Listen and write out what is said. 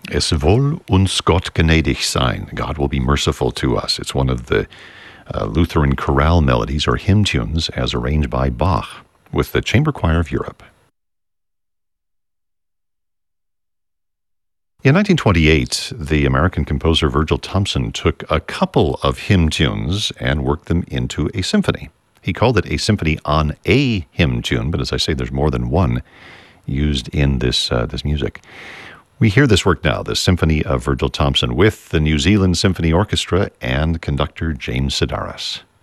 Es wohl uns Gott gnädig sein. God will be merciful to us. It's one of the Lutheran chorale melodies or hymn tunes as arranged by Bach with the Chamber Choir of Europe. In 1928, the American composer Virgil Thomson took a couple of hymn tunes and worked them into a symphony. He called it a symphony on a hymn tune, but as I say, there's more than one used in this music. We hear this work now, the Symphony of Virgil Thomson, with the New Zealand Symphony Orchestra and conductor James Sedaris.